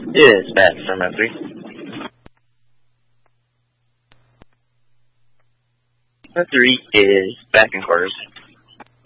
It is back from F3. F3 is back in quarters.